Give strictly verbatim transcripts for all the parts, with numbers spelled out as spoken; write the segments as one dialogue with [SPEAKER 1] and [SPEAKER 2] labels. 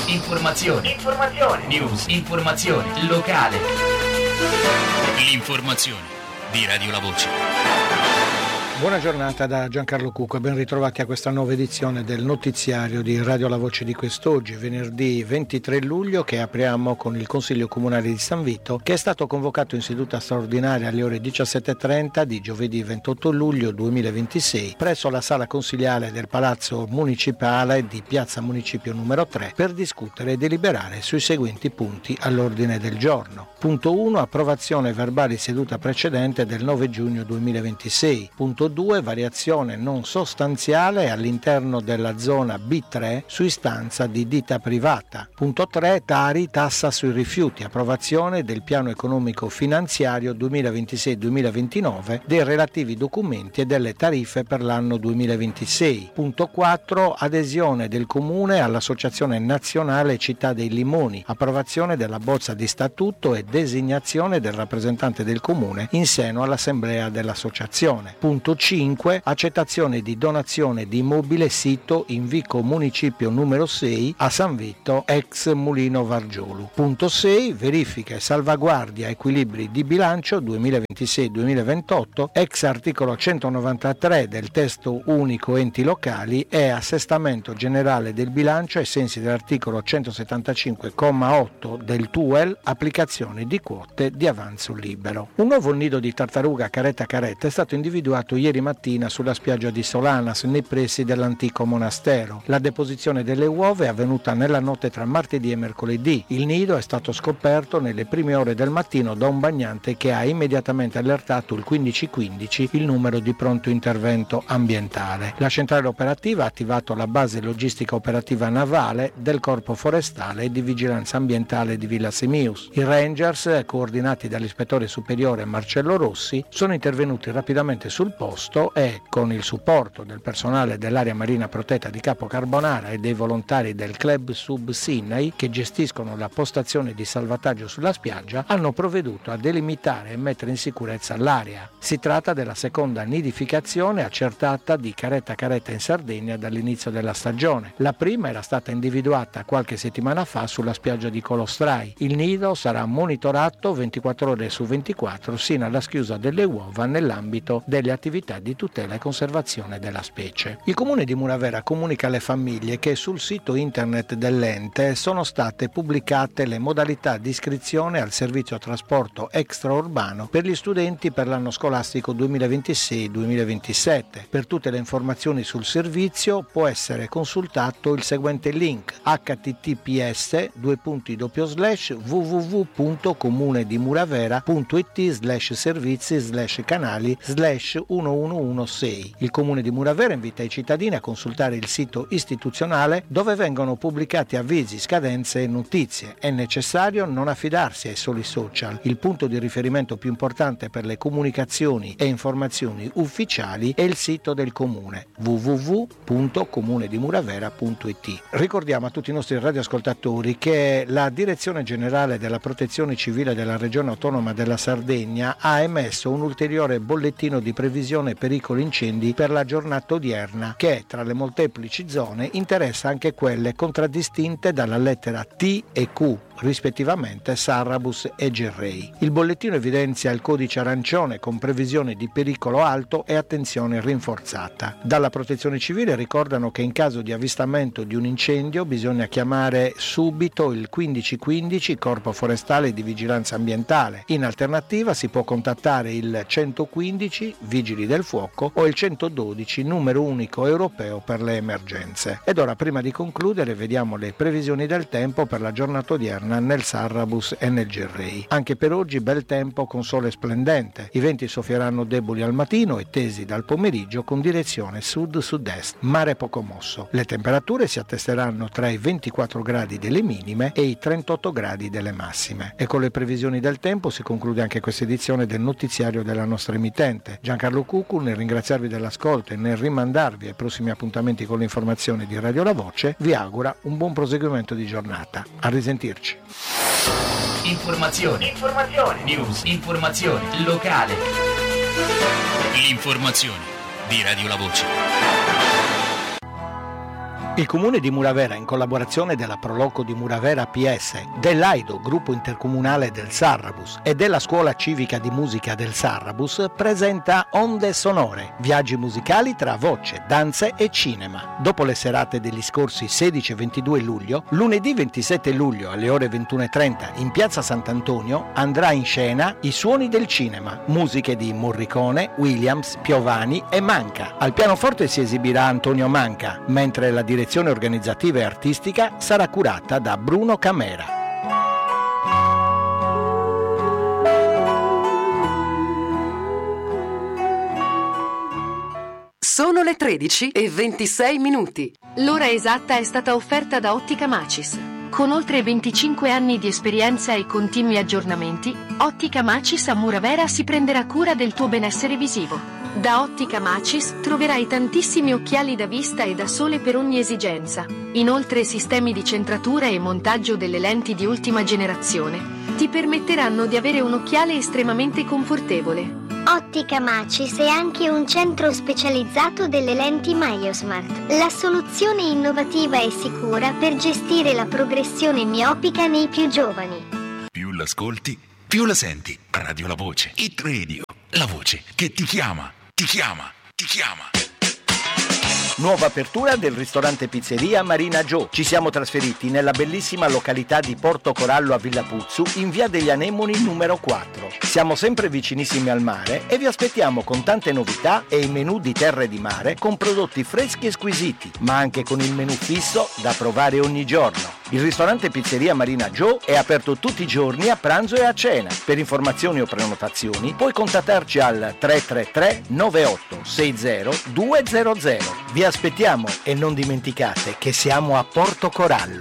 [SPEAKER 1] Informazione. Informazione. News. Informazione. Locale. L'informazione di Radio La Voce.
[SPEAKER 2] Buona giornata da Giancarlo Cucco e ben ritrovati a questa nuova edizione del notiziario di Radio La Voce di quest'oggi, venerdì ventitré luglio, che apriamo con il Consiglio Comunale di San Vito, che è stato convocato in seduta straordinaria alle ore diciassette e trenta di giovedì ventotto luglio duemilaventisei presso la sala consiliare del Palazzo Municipale di Piazza Municipio numero tre per discutere e deliberare sui seguenti punti all'ordine del giorno. Punto uno. Approvazione verbali seduta precedente del nove giugno duemilaventisei. Punto due. Variazione non sostanziale all'interno della zona B tre su istanza di ditta privata. Punto tre. Tari, tassa sui rifiuti. Approvazione del piano economico finanziario duemilaventisei duemilaventinove, dei relativi documenti e delle tariffe per l'anno duemilaventisei. Punto quattro. Adesione del Comune all'Associazione Nazionale Città dei Limoni. Approvazione della bozza di statuto e designazione del rappresentante del Comune in seno all'Assemblea dell'Associazione. Punto cinque. Accettazione di donazione di immobile sito in Vico Municipio numero sei a San Vito, ex Mulino Vargiolu. Punto sei. Verifica e salvaguardia equilibri di bilancio duemilaventisei duemilaventotto, ex articolo centonovantatré del testo unico enti locali e assestamento generale del bilancio ai sensi dell'articolo centosettantacinque comma otto del T U E L, applicazione di quote di avanzo libero. Un nuovo nido di tartaruga caretta caretta è stato individuato ieri mattina sulla spiaggia di Solanas, nei pressi dell'antico monastero. La deposizione delle uova è avvenuta nella notte tra martedì e mercoledì. Il nido è stato scoperto nelle prime ore del mattino da un bagnante che ha immediatamente allertato il quindici quindici, il numero di pronto intervento ambientale. La centrale operativa ha attivato la base logistica operativa navale del Corpo Forestale e di Vigilanza Ambientale di Villa Simius. I Rangers, coordinati dall'ispettore superiore Marcello Rossi, sono intervenuti rapidamente sul posto e, con il supporto del personale dell'area marina protetta di Capo Carbonara e dei volontari del Club Sub Sinai, che gestiscono la postazione di salvataggio sulla spiaggia, hanno provveduto a delimitare e mettere in sicurezza l'area. Si tratta della seconda nidificazione accertata di caretta caretta in Sardegna dall'inizio della stagione. La prima era stata individuata qualche settimana fa sulla spiaggia di Colostrai. Il nido sarà monitorato ventiquattro ore su ventiquattro sino alla schiusa delle uova nell'ambito delle attività di tutela e conservazione della specie. Il Comune di Muravera comunica alle famiglie che sul sito internet dell'ente sono state pubblicate le modalità di iscrizione al servizio trasporto extraurbano per gli studenti per l'anno scolastico duemilaventisei duemilaventisette. Per tutte le informazioni sul servizio può essere consultato il seguente link: h t t p s due punti doppio slash w w w punto comune di muravera punto i t slash servizi slash canali slash uno uno uno sei. Il Comune di Muravera invita i cittadini a consultare il sito istituzionale dove vengono pubblicati avvisi, scadenze e notizie. È necessario non affidarsi ai soli social. Il punto di riferimento più importante per le comunicazioni e informazioni ufficiali è il sito del Comune w w w punto comune di muravera punto i t. Ricordiamo a tutti i nostri radioascoltatori che la Direzione Generale della Protezione Civile della Regione Autonoma della Sardegna ha emesso un ulteriore bollettino di previsione pericoli incendi per la giornata odierna, che tra le molteplici zone interessa anche quelle contraddistinte dalla lettera T e Q, rispettivamente Sarrabus e Gerrei. Il bollettino evidenzia il codice arancione con previsione di pericolo alto e attenzione rinforzata. Dalla Protezione Civile ricordano che in caso di avvistamento di un incendio bisogna chiamare subito il quindici quindici Corpo Forestale di Vigilanza Ambientale. In alternativa si può contattare il centoquindici Vigili del Fuoco o il centododici numero unico europeo per le emergenze. Ed ora, prima di concludere, vediamo le previsioni del tempo per la giornata odierna nel Sarrabus e nel Gerrei. Anche per oggi bel tempo con sole splendente. I venti soffieranno deboli al mattino e tesi dal pomeriggio con direzione sud-sud-est, mare poco mosso. Le temperature si attesteranno tra i ventiquattro gradi delle minime e i trentotto gradi delle massime. E con le previsioni del tempo si conclude anche questa edizione del notiziario della nostra emittente. Giancarlo Cuccu, nel ringraziarvi dell'ascolto e nel rimandarvi ai prossimi appuntamenti con le informazioni di Radio La Voce, vi augura un buon proseguimento di giornata. A risentirci.
[SPEAKER 1] Informazione, informazione, news, informazione locale. L'informazione di Radio La Voce.
[SPEAKER 2] Il Comune di Muravera, in collaborazione della Proloco di Muravera P S, dell'Aido, gruppo intercomunale del Sarrabus, e della Scuola Civica di Musica del Sarrabus, presenta Onde Sonore, viaggi musicali tra voce, danze e cinema. Dopo le serate degli scorsi sedici e ventidue luglio, lunedì ventisette luglio alle ore ventuno e trenta in Piazza Sant'Antonio andrà in scena I suoni del cinema, musiche di Morricone, Williams, Piovani e Manca. Al pianoforte si esibirà Antonio Manca, mentre la direzione organizzativa e artistica sarà curata da Bruno Camera.
[SPEAKER 3] Sono le tredici e ventisei minuti.
[SPEAKER 4] L'ora esatta è stata offerta da Ottica Macis. Con oltre venticinque anni di esperienza e continui aggiornamenti, Ottica Macis a Muravera si prenderà cura del tuo benessere visivo. Da Ottica Macis troverai tantissimi occhiali da vista e da sole per ogni esigenza. Inoltre sistemi di centratura e montaggio delle lenti di ultima generazione ti permetteranno di avere un occhiale estremamente confortevole.
[SPEAKER 5] Ottica Macis è anche un centro specializzato delle lenti MyoSmart, la soluzione innovativa e sicura per gestire la progressione miopica nei più giovani.
[SPEAKER 6] Più l'ascolti, più la senti. Radio La Voce, Hit Radio, la voce che ti chiama, ti chiama, ti chiama.
[SPEAKER 2] Nuova apertura del ristorante pizzeria Marina Joe. Ci siamo trasferiti nella bellissima località di Porto Corallo a Villa Puzzu, in via degli Anemoni numero quattro. Siamo sempre vicinissimi al mare e vi aspettiamo con tante novità e i menù di terra e di mare con prodotti freschi e squisiti, ma anche con il menù fisso da provare ogni giorno. Il ristorante pizzeria Marina Joe è aperto tutti i giorni a pranzo e a cena. Per informazioni o prenotazioni puoi contattarci al tre tre tre nove otto sei zero due zero zero. Vi aspettiamo e non dimenticate che siamo a Porto Corallo.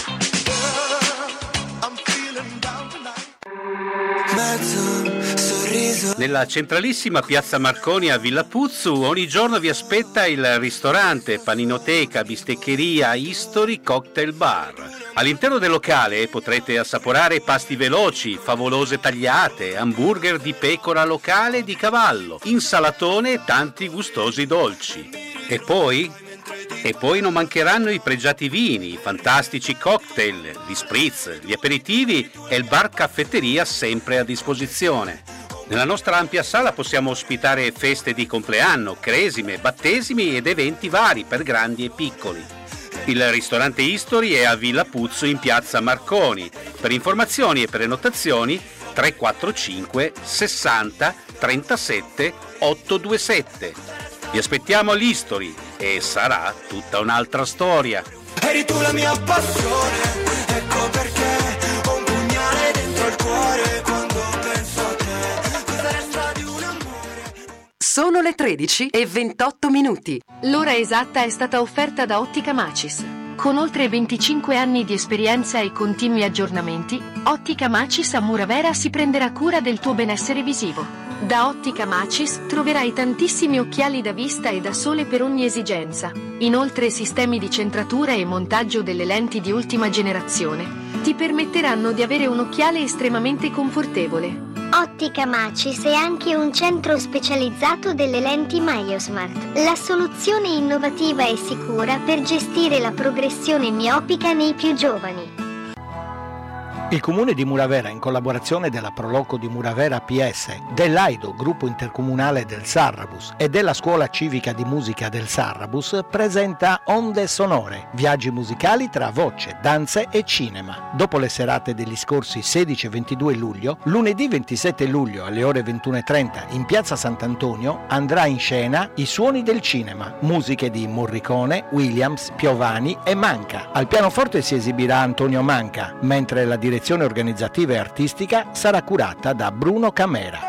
[SPEAKER 7] Nella centralissima piazza Marconi a Villa Puzzu ogni giorno vi aspetta il ristorante, paninoteca, bisteccheria, History Cocktail Bar. All'interno del locale potrete assaporare pasti veloci, favolose tagliate, hamburger di pecora locale e di cavallo, insalatone e tanti gustosi dolci. E poi? E poi non mancheranno i pregiati vini, i fantastici cocktail, gli spritz, gli aperitivi e il bar caffetteria sempre a disposizione. Nella nostra ampia sala possiamo ospitare feste di compleanno, cresime, battesimi ed eventi vari per grandi e piccoli. Il ristorante History è a Villa Puzzu in piazza Marconi. Per informazioni e prenotazioni tre quattro cinque sessanta trentasette ottocentoventisette. Vi aspettiamo all'History e sarà tutta un'altra storia.
[SPEAKER 8] Eri tu la mia passione, ecco perché ho un pugnale dentro il cuore quando penso a te. Cosa resta di un amore?
[SPEAKER 3] Sono le tredici e ventotto minuti.
[SPEAKER 4] L'ora esatta è stata offerta da Ottica Macis. Con oltre venticinque anni di esperienza e continui aggiornamenti, Ottica Macis a Muravera si prenderà cura del tuo benessere visivo. Da Ottica Macis troverai tantissimi occhiali da vista e da sole per ogni esigenza. Inoltre sistemi di centratura e montaggio delle lenti di ultima generazione ti permetteranno di avere un occhiale estremamente confortevole.
[SPEAKER 5] Ottica Macis è anche un centro specializzato delle lenti MyoSmart, la soluzione innovativa e sicura per gestire la progressione miopica nei più giovani.
[SPEAKER 2] Il Comune di Muravera, in collaborazione della Proloco di Muravera P S, dell'Aido, gruppo intercomunale del Sarrabus, e della Scuola Civica di Musica del Sarrabus, presenta Onde Sonore, viaggi musicali tra voce, danze e cinema. Dopo le serate degli scorsi sedici e ventidue luglio, lunedì ventisette luglio alle ore ventuno e trenta in Piazza Sant'Antonio andrà in scena I suoni del cinema, musiche di Morricone, Williams, Piovani e Manca. Al pianoforte si esibirà Antonio Manca, mentre la direzione organizzativa e artistica sarà curata da Bruno Camera.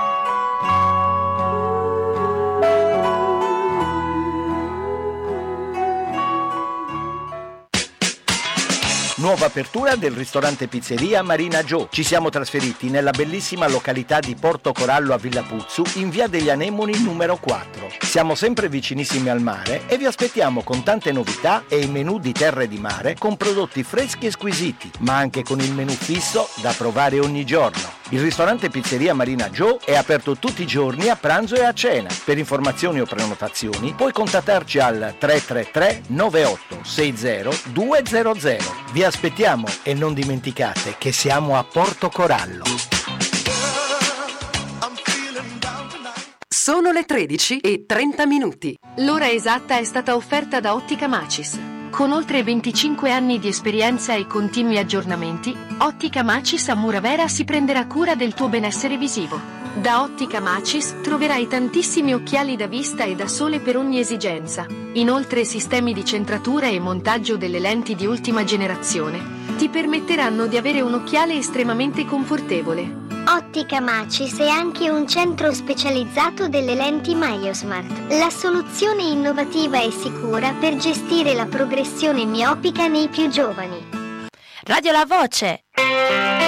[SPEAKER 2] Nuova apertura del ristorante pizzeria Marina Joe. Ci siamo trasferiti nella bellissima località di Porto Corallo a Villa Puzzu in via degli Anemoni numero quattro. Siamo sempre vicinissimi al mare e vi aspettiamo con tante novità e i menù di terra e di mare con prodotti freschi e squisiti, ma anche con il menù fisso da provare ogni giorno. Il ristorante Pizzeria Marina Joe è aperto tutti i giorni a pranzo e a cena. Per informazioni o prenotazioni puoi contattarci al tre tre tre nove otto sei zero due zero zero. Vi aspettiamo e non dimenticate che siamo a Porto Corallo.
[SPEAKER 3] Sono le tredici e trenta minuti.
[SPEAKER 4] L'ora esatta è stata offerta da Ottica Macis. Con oltre venticinque anni di esperienza e continui aggiornamenti, Ottica Macis a Muravera si prenderà cura del tuo benessere visivo. Da Ottica Macis troverai tantissimi occhiali da vista e da sole per ogni esigenza. Inoltre sistemi di centratura e montaggio delle lenti di ultima generazione ti permetteranno di avere un occhiale estremamente confortevole.
[SPEAKER 5] Ottica Macis è anche un centro specializzato delle lenti MyoSmart, la soluzione innovativa e sicura per gestire la progressione miopica nei più giovani.
[SPEAKER 9] Radio La Voce.